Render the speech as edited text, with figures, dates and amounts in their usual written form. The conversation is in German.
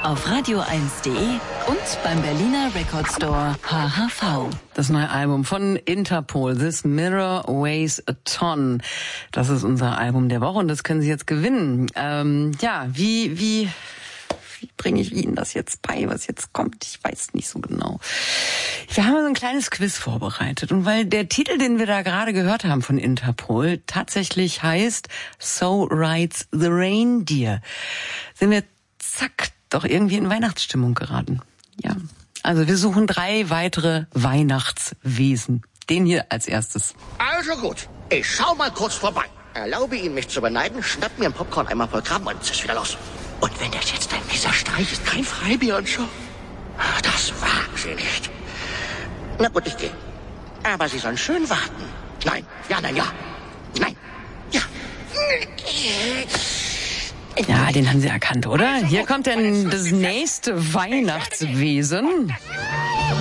auf radio1.de und beim Berliner Record Store HHV. Das neue Album von Interpol, This Mirror Weighs a Ton. Das ist unser Album der Woche und das können Sie jetzt gewinnen. Wie bringe ich Ihnen das jetzt bei, was jetzt kommt? Ich weiß nicht so genau. Wir haben so ein kleines Quiz vorbereitet und weil der Titel, den wir da gerade gehört haben von Interpol, tatsächlich heißt So Rides the Reindeer, sind wir zack doch irgendwie in Weihnachtsstimmung geraten. Ja, also wir suchen 3 weitere Weihnachtswesen. Den hier als erstes. Also gut, ich schau mal kurz vorbei. Erlaube Ihnen, mich zu beneiden, schnapp mir ein Popcorn einmal voll Kram und es ist wieder los. Und wenn das jetzt ein mieser Streich ist, kein Freibier und schon. Das wagen Sie nicht. Na gut, ich gehe. Aber Sie sollen schön warten. Nein, ja, nein, ja. Nein, ja. Ja, den haben Sie erkannt, oder? Hier kommt denn das nächste Weihnachtswesen.